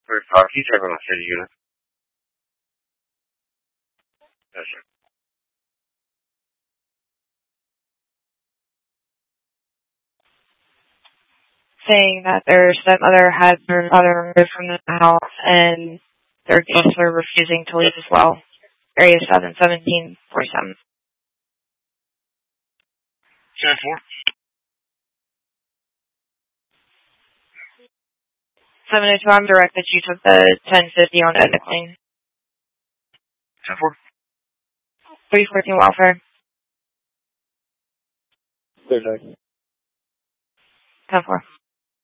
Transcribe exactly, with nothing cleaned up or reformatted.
First talk, he's driving on city unit. Yes, sir. Saying that their stepmother had their mother removed from the house and their guests were refusing to leave as well. Area seven seventeen forty-seven. ten four. seven oh two, I'm direct that you took the ten fifty on Edna Clean. ten four. three fourteen welfare. Third night. ten four.